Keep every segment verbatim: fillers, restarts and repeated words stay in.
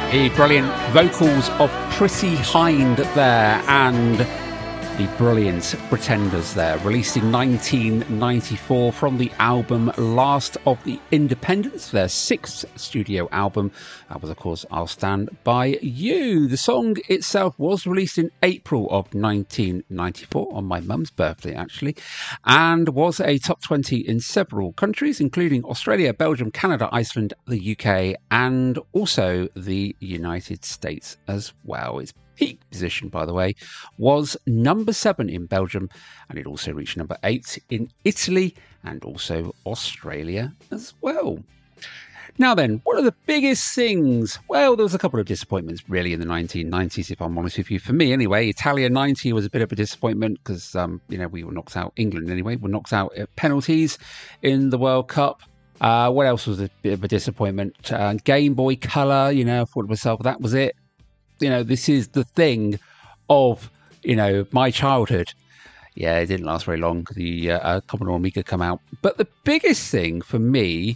The brilliant vocals of Prissy Hind there, and the brilliant Pretenders there, released in nineteen ninety-four from the album Last of the Independents, their sixth studio album. That was, of course, I'll Stand By You. The song itself was released in April of nineteen ninety-four, on my mum's birthday, actually, and was a top twenty in several countries, including Australia, Belgium, Canada, Iceland, the U K, and also the United States as well. Its peak position, by the way, was number seven in Belgium, and it also reached number eight in Italy and also Australia as well. Now then, what are the biggest things? Well, there was a couple of disappointments really in the nineteen nineties, if I'm honest with you. For me anyway, Italia ninety was a bit of a disappointment because, um, you know, we were knocked out, England anyway, were knocked out at penalties in the World Cup. Uh, what else was a bit of a disappointment? Uh, Game Boy Color, you know, I thought to myself, that was it. You know, this is the thing of, you know, my childhood. Yeah, it didn't last very long. The uh, uh, Commodore Amiga come out. But the biggest thing for me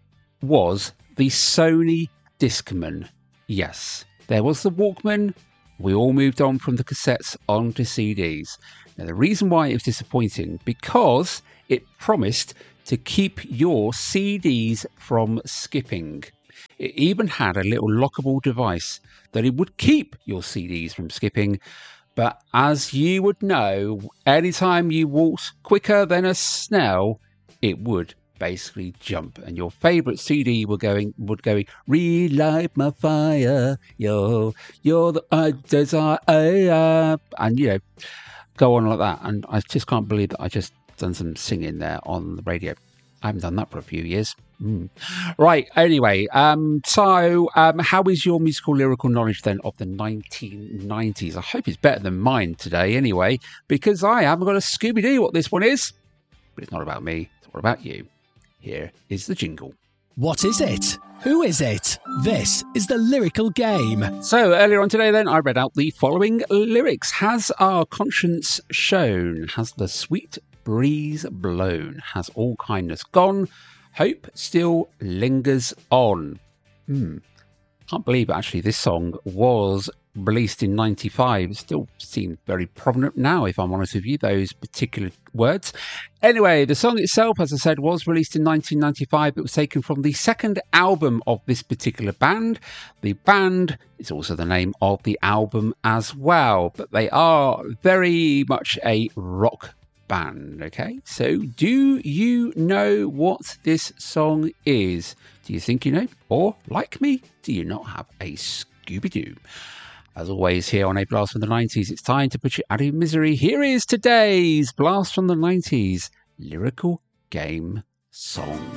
was the Sony Discman. Yes, there was the Walkman. We all moved on from the cassettes onto C Ds. Now, the reason why it was disappointing, because it promised to keep your C Ds from skipping. It even had a little lockable device that it would keep your C Ds from skipping. But as you would know, anytime you walked quicker than a snail, it would basically jump, and your favourite C D would going would go, relight my fire, yo, you're the uh, desire, uh, and you know, go on like that. And I just can't believe that I just done some singing there on the radio. I haven't done that for a few years. Mm. Right, anyway, um, so um, how is your musical lyrical knowledge then of the nineteen nineties? I hope it's better than mine today anyway, because I haven't got a Scooby-Doo what this one is. But it's not about me, it's all about you. Here is the jingle. What is it? Who is it? This is the Lyrical Game. So earlier on today then, I read out the following lyrics. Has our conscience shown? Has the sweet breeze blown? Has all kindness gone? Hope still lingers on. Hmm. Can't believe actually this song was released in ninety-five. It still seems very prominent now, if I'm honest with you, those particular words. Anyway, the song itself, as I said, was released in nineteen ninety-five. It was taken from the second album of this particular band. The band is also the name of the album as well, but they are very much a rock band. Okay, so do you know what this song is? Do you think you know? Or, like me, do you not have a Scooby-Doo? As always, here on A Blast from the nineties, it's time to put you out of misery. Here is today's Blast from the nineties Lyrical Game song.